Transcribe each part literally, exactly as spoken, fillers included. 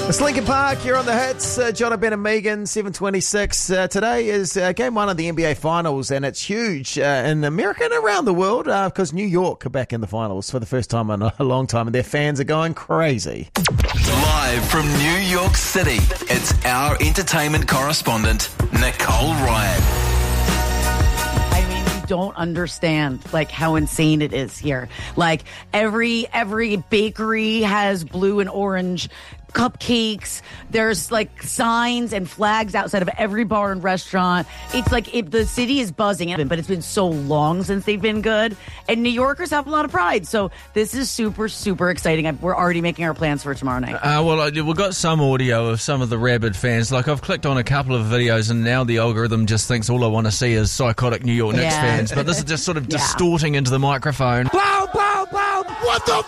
It's Linkin Park here on the hits. Uh, John, Ben and Megan, seven twenty-six. Uh, today is uh, game one of the N B A Finals, and it's huge uh, in America and around the world because uh, New York are back in the finals for the first time in a long time, and their fans are going crazy. Live from New York City, it's our entertainment correspondent, Nicole Ryan. I mean, you don't understand like how insane it is here. Like every every bakery has blue and orange cupcakes. There's like signs and flags outside of every bar and restaurant. It's like it, the city is buzzing, but it's been so long since they've been good. And New Yorkers have a lot of pride. So this is super, super exciting. I, we're already making our plans for tomorrow night. Uh, well, I, we've got some audio of some of the rabid fans. Like, I've clicked on a couple of videos, and now the algorithm just thinks all I want to see is psychotic New York Knicks Yeah. fans. But this is just sort of Yeah. distorting into the microphone. Blow, blow, blow. What the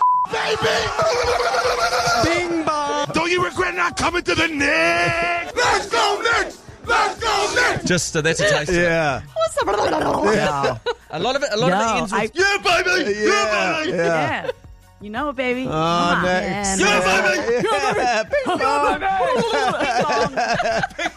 f***, baby? Bing bong. Don't you regret not coming to the Knicks? Let's go, Knicks! Let's go, Knicks! Just uh, that's a taste. Yeah. What's up? Yeah. A lot of it. A lot Yo, of it ends with I- Yeah, baby! Yeah, Yeah. baby! Yeah. Yeah. You know it, baby. Oh, Come on, next. man. Yeah, baby! Yeah, bing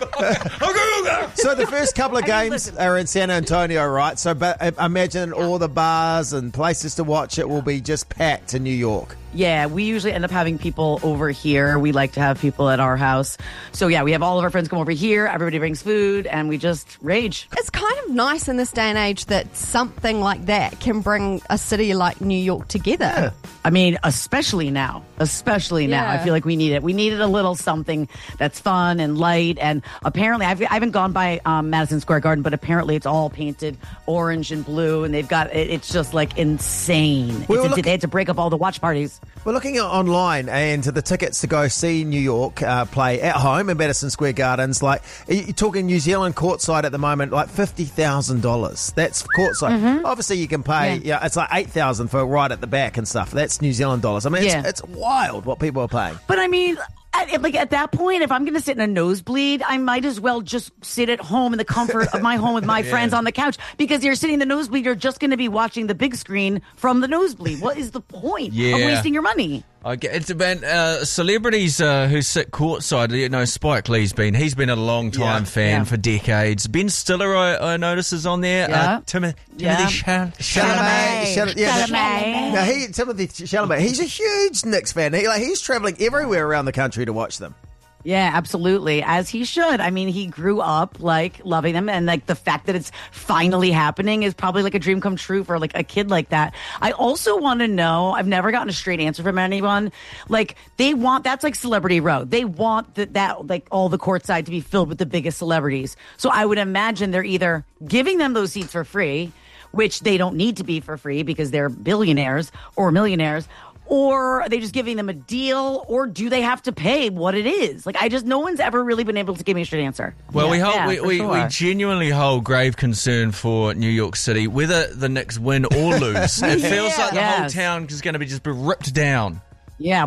bong. So the first couple of I mean, games listen. are in San Antonio, right? So but I imagine all the bars and places to watch it will be just packed in New York. Yeah, we usually end up having people over here. We like to have people at our house. So yeah, we have all of our friends come over here. Everybody brings food, and we just rage. It's kind of nice in this day and age that something like that can bring a city like New York together. I mean, especially now. Especially now. Yeah. I feel like we need it. We needed a little something that's fun and light. And apparently, I've, I haven't gone by um, Madison Square Garden, but apparently it's all painted orange and blue. And they've got, it, it's just like insane. Well, It's a- look- they had to break up all the watch parties. We're looking at online, and the tickets to go see New York uh, play at home in Madison Square Gardens, like you're talking New Zealand courtside at the moment, like fifty thousand dollars. That's courtside. Mm-hmm. Obviously, you can pay. Yeah, Yeah. it's like eight thousand for right at the back and stuff. That's New Zealand dollars. I mean, Yeah. it's, it's wild what people are paying. But I mean, at, like at that point, if I'm going to sit in a nosebleed, I might as well just sit at home in the comfort of my home with my friends on the couch, because you're sitting in the nosebleed, you're just going to be watching the big screen from the nosebleed. What is the point Yeah. of wasting your money? I get, it's about uh, celebrities uh, who sit courtside. You know, Spike Lee's been, he's been a long time Yeah. fan Yeah. for decades. Ben Stiller, I, I notice, is on there. Yeah. Uh, Tim- Yeah. Timothy Chal- Chalamet. Chalamet. Yeah, Chalamet. Now he, Timothy Chalamet, he's a huge Knicks fan. He, like, he's traveling everywhere around the country to watch them. Yeah, absolutely. As he should. I mean, he grew up like loving them, and like the fact that it's finally happening is probably like a dream come true for like a kid like that. I also want to know, I've never gotten a straight answer from anyone. Like they want, that's like Celebrity Row. They want that, that like all the courtside to be filled with the biggest celebrities. So I would imagine they're either giving them those seats for free, which they don't need to be for free because they're billionaires or millionaires, or are they just giving them a deal, or do they have to pay what it is? Like, I just, no one's ever really been able to give me a straight answer. Well, Yeah, we hold, yeah, we, for we, sure. we genuinely hold grave concern for New York City, whether the Knicks win or lose. It feels like the whole Yes. town is going to be just be ripped down. Yeah.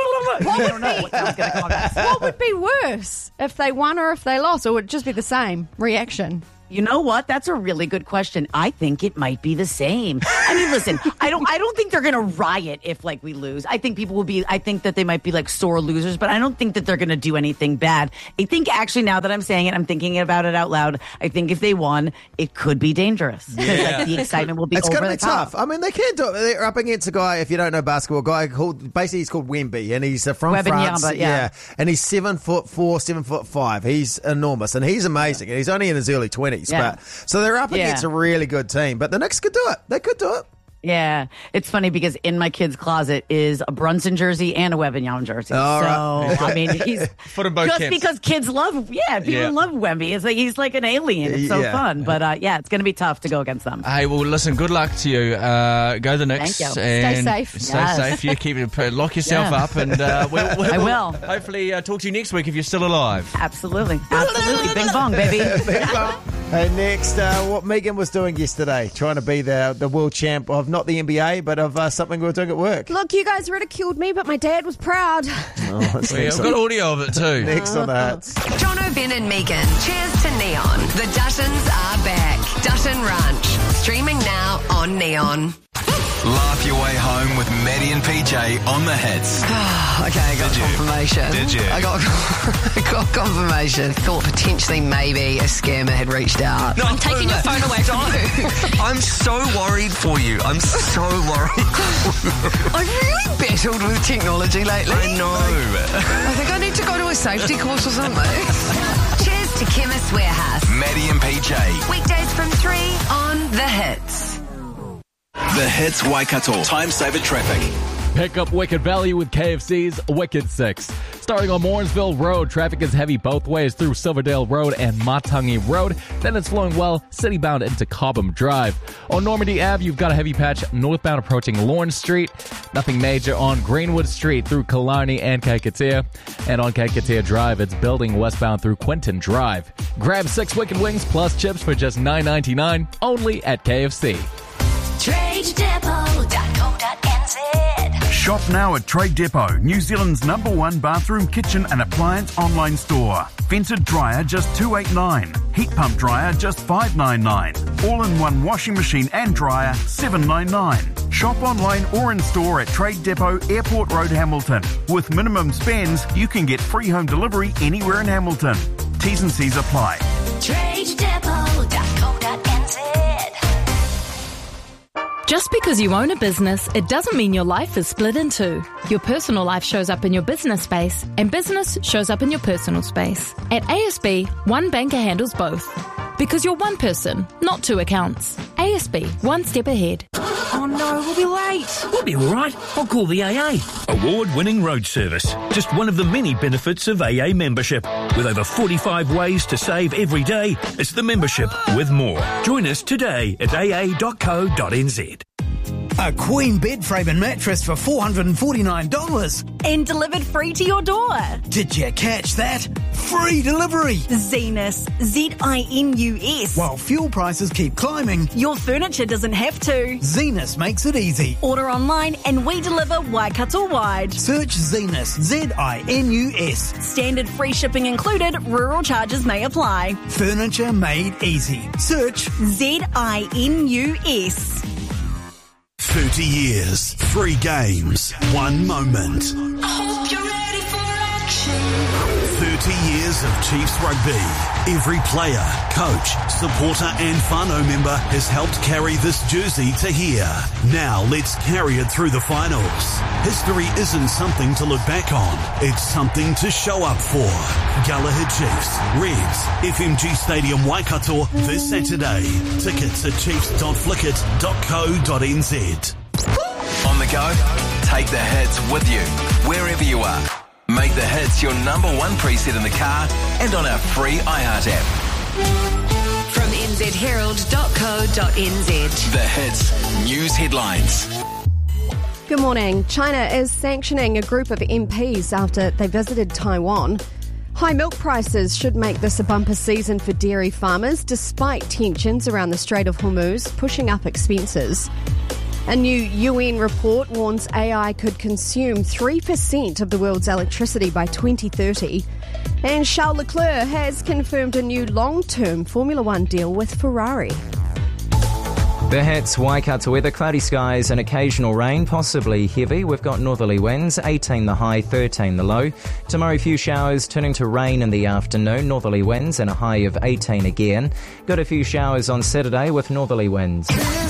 I don't know what sounds going to come next. What would be worse, if they won or if they lost, or would it just be the same reaction? You know what? That's a really good question. I think it might be the same. I mean, listen, I don't I don't think they're going to riot if like we lose. I think people will be, I think that they might be like sore losers, but I don't think that they're going to do anything bad. I think actually, now that I'm saying it, I'm thinking about it out loud. I think if they won, it could be dangerous. 'Cause, Yeah. like, the excitement will be It's over going to the be top. tough. I mean, they can't do it. They're up against a guy, if you don't know basketball, a guy called, basically he's called Wemby, and he's uh, from Wembanyama, France. yeah. And he's seven foot four, seven foot five. He's enormous, and he's amazing. And he's only in his early twenties. Yeah. But so they're up Yeah. against a really good team. But the Knicks could do it. They could do it. Yeah, it's funny because in my kid's closet is a Brunson jersey and a Wembanyama jersey. All so right. I mean, he's Put 'em both just camps. because kids love, yeah, people Yeah. love Wemby. It's like he's like an alien. It's so Yeah. fun, but uh, yeah, it's going to be tough to go against them. Hey, well, listen, good luck to you. Uh, go the Knicks. Thank you. And Stay safe. Stay Yes. safe. You keep it, lock yourself Yeah. up, and uh, we'll, we'll, I will. hopefully uh, talk to you next week if you're still alive. Absolutely, absolutely, bing bong, baby. Hey, next, uh, what Megan was doing yesterday, trying to be the the world champ of not the N B A, but of uh, something we were doing at work. Look, you guys ridiculed me, but my dad was proud. Oh, that's Yeah, next, I've got audio of it too. next on the hits. Jono, Ben and Megan. Cheers to Neon. The Duttons are back. Dutton Ranch. Streaming now on Neon. Laugh your way home with Maddie and P J on the hits. Okay, I got Did you? confirmation. Did you? I got, I got confirmation. Thought potentially maybe a scammer had reached out. No, I'm taking your phone away from you. I'm so worried for you. I'm so worried. I've really battled with technology lately. I know. I think I need to go to a safety course or something. Cheers to Chemist Warehouse. Maddie and P J. Weekdays from three on The Hits. The Hits Waikato. Time saver traffic. Pick up wicked value with K F C's Wicked Six. Starting on Morrinsville Road, traffic is heavy both ways through Silverdale Road and Matangi Road. Then it's flowing well, citybound into Cobham Drive. On Normandy Avenue, you've got a heavy patch northbound approaching Lawrence Street. Nothing major on Greenwood Street through Killarney and Kaikatea. And on Kaikatea Drive, it's building westbound through Quinton Drive. Grab six Wicked Wings plus chips for just nine ninety-nine, only at K F C. trade depot dot co dot n z. Shop now at Trade Depot, New Zealand's number one bathroom, kitchen and appliance online store. Vented dryer just two eighty-nine. Heat pump dryer just five ninety-nine. All-in-one washing machine and dryer seven ninety-nine. Shop online or in store at Trade Depot, Airport Road, Hamilton. With minimum spends, you can get free home delivery anywhere in Hamilton. T's and C's apply. trade depot dot co dot n z. Just because you own a business, it doesn't mean your life is split in two. Your personal life shows up in your business space, and business shows up in your personal space. At A S B, one banker handles both. Because you're one person, not two accounts. A S B, one step ahead. Oh no, we'll be late. We'll be all right. I'll call the A A. Award-winning road service. Just one of the many benefits of A A membership. With over forty-five ways to save every day, it's the membership with more. Join us today at a a dot co dot n z. A queen bed frame and mattress for four hundred forty-nine dollars. And delivered free to your door. Did you catch that? Free delivery. Zenus. Z I N U S. While fuel prices keep climbing, your furniture doesn't have to. Zenus makes it easy. Order online and we deliver Waikato wide. Search Zenus. Z I N U S. Standard free shipping included. Rural charges may apply. Furniture made easy. Search Z I N U S. thirty years, three games, one moment. I hope you're ready for action. thirty years of Chiefs rugby. Every player, coach, supporter and whānau member has helped carry this jersey to here. Now let's carry it through the finals. History isn't something to look back on. It's something to show up for. Galahad Chiefs, Reds, F M G Stadium Waikato this Saturday. Tickets at chiefs dot flickit dot co dot n z. On the go, take the hits with you, wherever you are. Make the hits your number one preset in the car and on our free iHeart app. From n z herald dot co dot n z. The hits, news headlines. Good morning. China is sanctioning a group of M Ps after they visited Taiwan. High milk prices should make this a bumper season for dairy farmers, despite tensions around the Strait of Hormuz pushing up expenses. A new U N report warns A I could consume three percent of the world's electricity by twenty thirty. And Charles Leclerc has confirmed a new long-term Formula One deal with Ferrari. The hits, Waikato weather, cloudy skies and occasional rain, possibly heavy. We've got northerly winds, eighteen the high, thirteen the low. Tomorrow, few showers turning to rain in the afternoon, northerly winds and a high of eighteen again. Got a few showers on Saturday with northerly winds.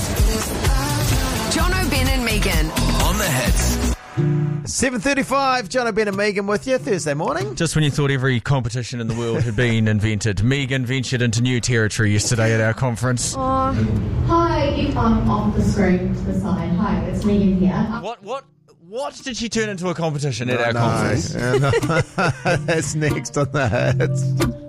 Jono, Ben and Megan. On the hits. seven thirty-five, Jono, Ben and Megan with you Thursday morning. Just when you thought every competition in the world had been invented, Megan ventured into new territory yesterday at our conference. Hi, if I'm off the screen to the side. Hi, it's Megan here. What, what, what did she turn into a competition at no, our no. conference? That's next on the hits.